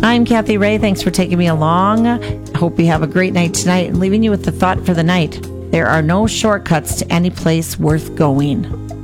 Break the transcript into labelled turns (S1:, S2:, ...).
S1: I'm Kathy Ray. Thanks for taking me along. I hope you have a great night tonight, and leaving you with the thought for the night. There are no shortcuts to any place worth going.